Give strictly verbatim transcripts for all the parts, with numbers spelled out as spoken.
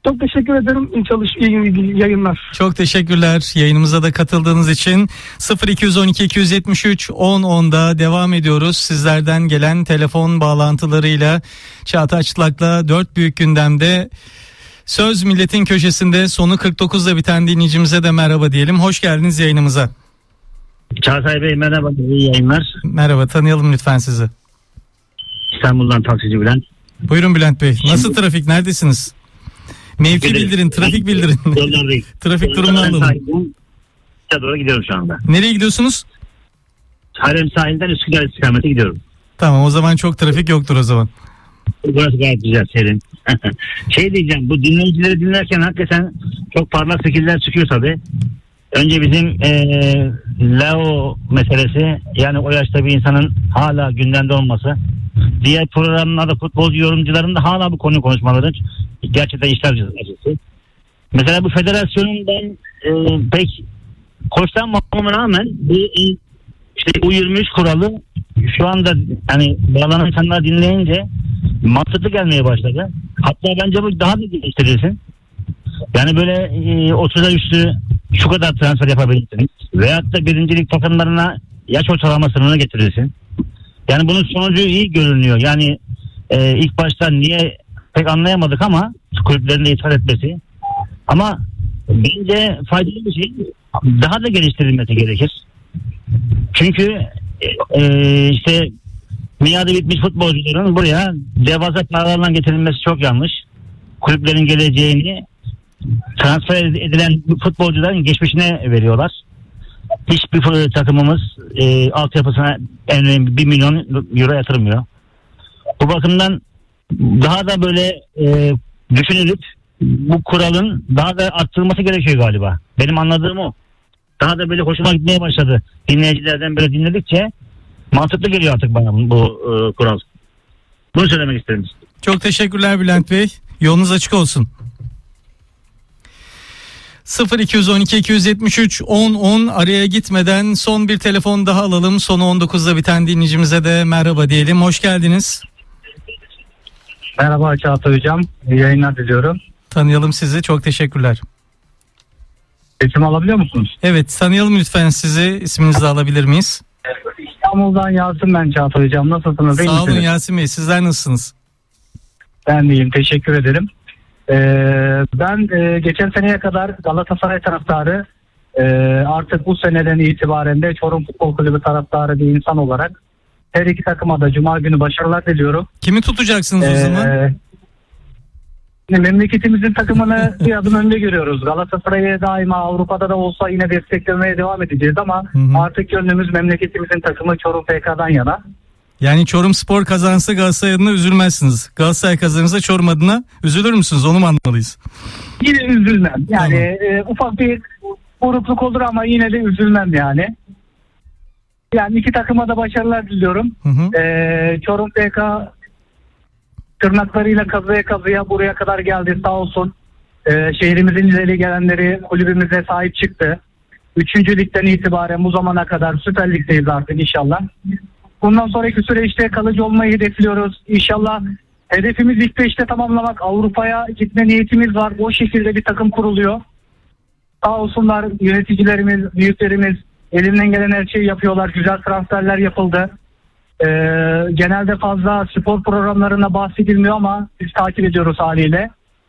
Çok teşekkür ederim. İyi çalış, iyi yayınlar. Çok teşekkürler yayınımıza da katıldığınız için. sıfır iki on iki iki yetmiş üç on onda devam ediyoruz. Sizlerden gelen telefon bağlantılarıyla Çağatay Çıtlak'la dört büyük gündemde Söz Milletin Köşesinde sonu kırk dokuzda biten dinleyicimize de merhaba diyelim. Hoş geldiniz yayınımıza. Çağatay Bey merhaba, iyi yayınlar. Merhaba, tanıyalım lütfen sizi. İstanbul'dan taksici Bülent. Buyurun Bülent Bey. Nasıl trafik, neredesiniz? Mevki bildirin, trafik bildirin. Trafik durumunu alalım. Doğru gidiyorum şu anda. Nereye gidiyorsunuz? Harem sahilden Üsküdar istikamete gidiyorum. Tamam, o zaman çok trafik yoktur o zaman. Burası gayet güzel, serin. Şey diyeceğim, bu dinleyicileri dinlerken hakikaten çok parlak fikirler çıkıyor tabii. Önce bizim ee, Lao meselesi, yani o yaşta bir insanın hala gündemde olması. Diğer programlarda futbolcu yorumcuların da hala bu konuyu konuşmaları gerçekten işler acısı. Mesela bu federasyonun ben e, pek hoşlanmamama rağmen bu işte U yirmi üç kuralı şu anda hani bağlanan insanlar dinleyince mantıklı gelmeye başladı. Hatta bence bu daha da geliştirilsin. Yani böyle e, otuza üstü şu kadar transfer yapabilirsiniz. Veyahut da birincilik takımlarına yaş ortalama sınırına getirilsin. Yani bunun sonucu iyi görünüyor. Yani e, ilk başta niye pek anlayamadık ama kulüplerin de ithal etmesi. Ama bence faydalı bir şey. Daha da geliştirilmesi gerekir. Çünkü e, işte miadı bitmiş futbolcuların buraya devasa paralarla getirilmesi çok yanlış. Kulüplerin geleceğini transfer edilen futbolcuların geçmişine veriyorlar. Hiçbir takımımız e, altyapısına en önemli bir milyon euro yatırmıyor. Bu bakımdan daha da böyle e, düşünülüp bu kuralın daha da arttırılması gerekiyor galiba. Benim anladığım o. Daha da böyle hoşuma gitmeye başladı. Dinleyicilerden böyle dinledikçe mantıklı geliyor artık bana bu e, kural. Bunu söylemek isterim. Çok teşekkürler Bülent Bey. Yolunuz açık olsun. sıfır iki on iki iki yetmiş üç on on araya gitmeden son bir telefon daha alalım. Sonu on dokuzda biten dinleyicimize de merhaba diyelim. Hoş geldiniz. Merhaba Çağatay Hocam. İyi yayınlar diliyorum. Tanıyalım sizi. Çok teşekkürler. Sesimi alabiliyor musunuz? Evet, tanıyalım lütfen sizi. İsminizi de alabilir miyiz? İstanbul'dan Yasin ben Çağatay Hocam. Nasılsınız? Sağ olun Yasin Bey. Sizler nasılsınız? Ben de iyiyim. Teşekkür ederim. Ee, ben e, geçen seneye kadar Galatasaray taraftarı, e, artık bu seneden itibaren de Çorum Futbol Kulübü taraftarı bir insan olarak her iki takıma da Cuma günü başarılar diliyorum. Kimi tutacaksınız ee, o zaman? Memleketimizin takımını bir adım önde görüyoruz. Galatasaray'ı daima Avrupa'da da olsa yine desteklemeye devam edeceğiz ama hı hı. artık gönlümüz memleketimizin takımı Çorum F K'dan yana. Yani Çorum Spor kazansa Galatasaray adına üzülmezsiniz. Galatasaray kazanırsa Çorum adına üzülür müsünüz? Onu mu anlamalıyız? Yine üzülmem. Yani tamam. e, ufak bir burukluk olur ama yine de üzülmem yani. Yani iki takıma da başarılar diliyorum. Hı hı. E, Çorum F K tırnaklarıyla kazıya kazıya buraya kadar geldi sağ olsun. E, şehrimizin ileri gelenleri kulübümüze sahip çıktı. Üçüncü ligden itibaren bu zamana kadar Süper Lig'deyiz artık inşallah. Bundan sonraki süreçte kalıcı olmayı hedefliyoruz. İnşallah hedefimiz ilk beşte tamamlamak. Avrupa'ya gitme niyetimiz var. O şekilde bir takım kuruluyor. Sağ olsunlar yöneticilerimiz, büyüklerimiz elinden gelen her şeyi yapıyorlar. Güzel transferler yapıldı. Ee, genelde fazla spor programlarına bahsedilmiyor ama biz takip ediyoruz haliyle.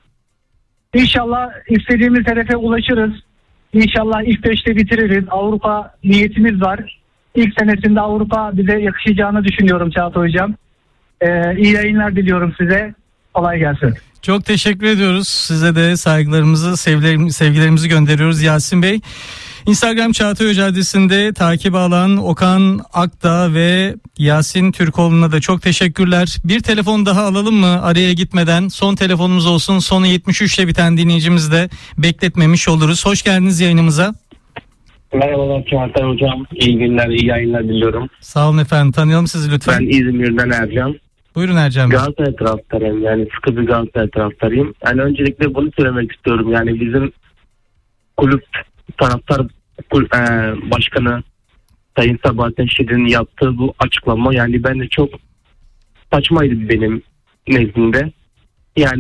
İnşallah istediğimiz hedefe ulaşırız. İnşallah ilk beşte bitiririz. Avrupa niyetimiz var. İlk senesinde Avrupa bize yakışacağını düşünüyorum Çağatay Hocam. Ee, iyi yayınlar diliyorum size. Kolay gelsin. Çok teşekkür ediyoruz. Size de saygılarımızı, sevgilerimizi gönderiyoruz Yasin Bey. Instagram Çağatay Hoca adresinde takip alan Okan Akdağ ve Yasin Türkoğlu'na da çok teşekkürler. Bir telefon daha alalım mı araya gitmeden? Son telefonumuz olsun. Sonu yetmiş üçle biten dinleyicimizi de bekletmemiş oluruz. Hoş geldiniz yayınımıza. Merhabalar Çağatay Hocam. İyi günler, iyi yayınlar diliyorum. Sağ olun efendim. Tanıyalım sizi lütfen. Ben İzmir'den Ercan. Buyurun Ercan Bey. Galatasaray taraftarıyım. Yani sıkı bir Galatasaray taraftarıyım. Yani öncelikle bunu söylemek istiyorum. Yani bizim kulüp taraftar kulüp, e, başkanı Sayın Sabahattin Şirin'in yaptığı bu açıklama yani bence çok saçmaydı benim nezdimde. Yani